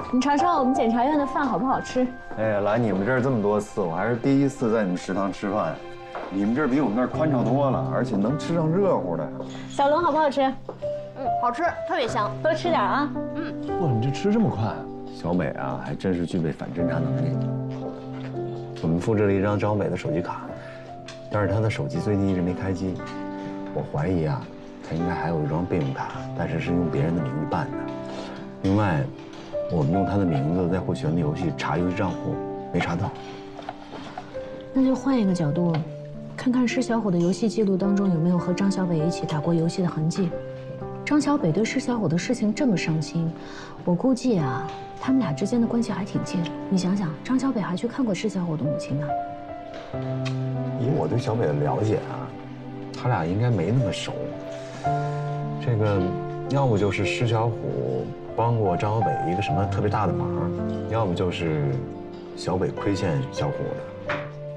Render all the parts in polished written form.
你尝尝我们检察院的饭好不好吃？ 哎，来你们这儿这么多次，我还是第一次在你们食堂吃饭。你们这儿比我们那儿宽敞多了，而且能吃上热乎的。 小龙好不好吃？ 好吃，特别香。 多吃点啊。 哇，你这吃这么快？小美啊，还真是具备反侦查能力。我们复制了一张张美的手机卡，但是她的手机最近一直没开机。我怀疑啊，她应该还有一张备用卡，但是是用别人的名义办的。另外，我们用她的名字在会员的游戏查游戏账户，没查到。 那就换一个角度，看看施小虎的游戏记录当中有没有和张小北一起打过游戏的痕迹。张小北对施小虎的事情这么上心，我估计啊，他们俩之间的关系还挺近。你想想，张小北还去看过施小虎的母亲呢。 以我对小北的了解啊，他俩应该没那么熟。这个，要不就是施小虎帮过张小北一个什么特别大的忙，要么就是小北亏欠小虎的。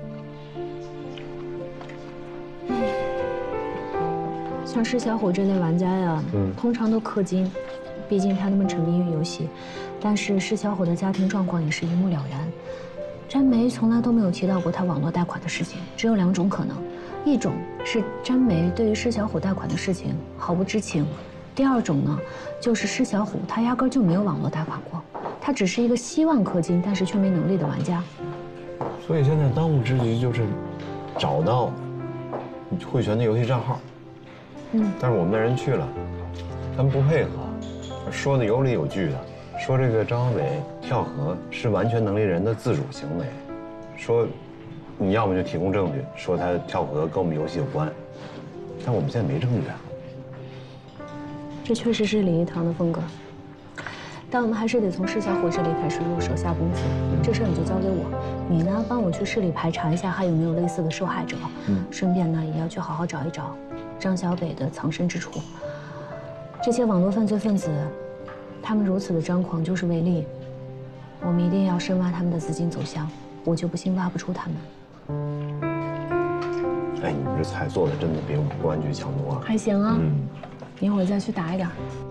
像施小虎这类玩家呀，通常都氪金，毕竟他那么沉迷于游戏。但是施小虎的家庭状况也是一目了然。詹梅从来都没有提到过他网络贷款的事情，只有两种可能：一种是詹梅对于施小虎贷款的事情毫不知情；第二种呢，就是施小虎他压根就没有网络贷款过，他只是一个希望氪金但是却没能力的玩家。 所以现在当务之急就是找到慧泉的游戏账号。但是我们的人去了，他们不配合，说的有理有据的，说这个张小北跳河是完全能力人的自主行为，说你要么就提供证据，说他跳河跟我们游戏有关，但我们现在没证据啊。 这确实是李一堂的风格，但我们还是得从施小虎这里开始入手下功夫。这事儿你就交给我，你呢帮我去市里排查一下还有没有类似的受害者，顺便呢也要去好好找一找张小北的藏身之处。这些网络犯罪分子，他们如此的张狂就是为利，我们一定要深挖他们的资金走向，我就不信挖不出他们。 哎，你们这菜做的真的比我们公安局强多了。 还行啊，一会儿再去打一点。